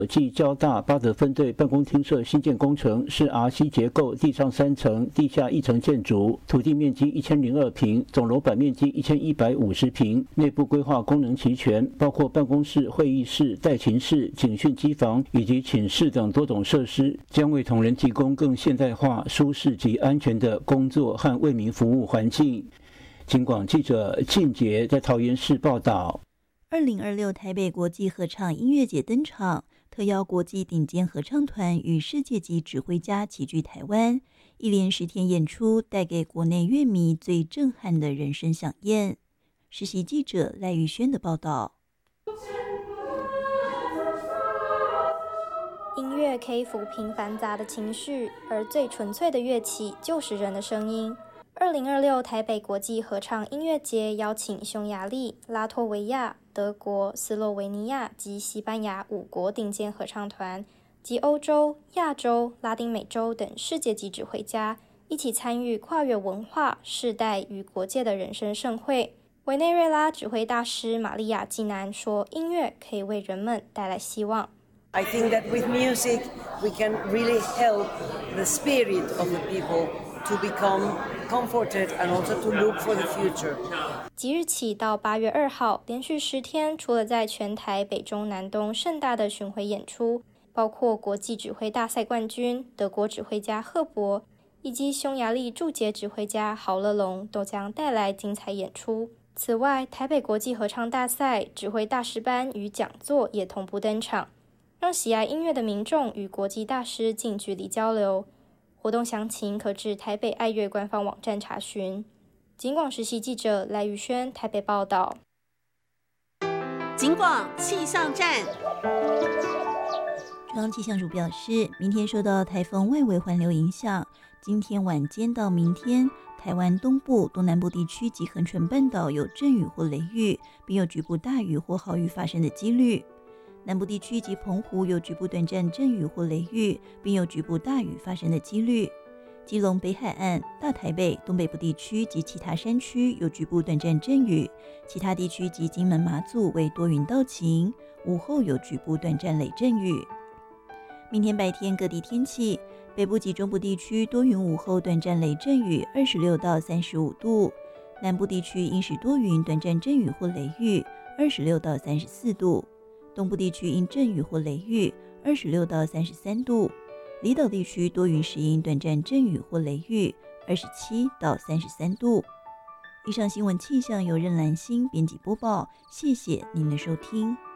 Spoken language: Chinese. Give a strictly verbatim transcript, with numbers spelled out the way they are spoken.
继交大八德分队办公厅舍新建工程是 R C 结构，地上三层，地下一层建筑，土地面积一千零二平，总楼板面积一千一百五十平，内部规划功能齐全，包括办公室、会议室、待勤室、警训机房以及寝室等多种设施，将为同仁提供更现代化、舒适及安全的工作和为民服务环境。警广记者靳杰在桃园市报道。 二零二六台北国际合唱音乐节登场，特邀国际顶尖合唱团与世界级指挥家齐聚台湾，一连十天演出，带给国内乐迷最震撼的人声响宴。实习记者赖玉轩的报道。 音乐可以抚平繁杂的情绪，而最纯粹的乐器就是人的声音。二零二六台北国际合唱音乐节邀请匈牙利、拉脱维亚、德国、斯洛维尼亚及西班牙五国顶尖合唱团，及欧洲、亚洲、拉丁美洲等世界级指挥家，一起参与跨越文化、世代与国界的人声盛会。委内瑞拉指挥大师玛利亚·季南说：“音乐可以为人们带来希望。” I think that with music, we can really help the spirit of the people to become comforted and also to look for the future. 即日起到八月二号，连续十天，除了在全台北中南东盛大的巡回演出，包括国际指挥大赛冠军德国指挥家赫伯以及匈牙利驻捷指挥家豪勒隆都将带来精彩演出。此外，台北国际合唱大赛指挥大师班与讲座也同步登场，让喜爱音乐的民众与国际大师近距离交流。活动详情可至台北爱乐官方网站查询。警广实习记者赖宇轩台北报道。 警广气象站。 中央气象署表示，明天受到台风外围环流影响，今天晚间到明天，台湾东部、东南部地区及恒春半岛有阵雨或雷雨，并有局部大雨或豪雨发生的几率。南部地区及澎湖有局部短暂阵雨或雷雨，并有局部大雨发生的几率。基隆北海岸、大台北、东北部地区及其他山区有局部短暂阵雨，其他地区及金门、马祖为多云到晴，午后有局部短暂雷阵雨。明天白天各地天气，北部及中部地区多云，午后短暂雷阵雨，二十六到三十五度；南部地区阴时多云，短暂阵雨或雷雨，二十六到三十四度。东部地区因阵雨或雷雨，二十六到三十三度；离岛地区多云时阴，短暂阵雨或雷雨，二十七到三十三度。以上新闻气象由任兰心编辑播报，谢谢您的收听。